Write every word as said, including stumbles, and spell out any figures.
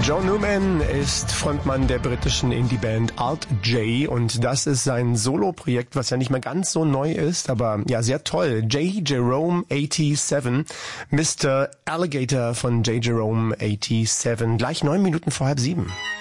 John Newman ist Frontmann der britischen Indie-Band Alt J und das ist sein Solo-Projekt, was ja nicht mehr ganz so neu ist, aber ja sehr toll. J. Jerome siebenundachtzig, Mister Alligator von J. Jerome siebenundachtzig, gleich neun Minuten vor halb sieben.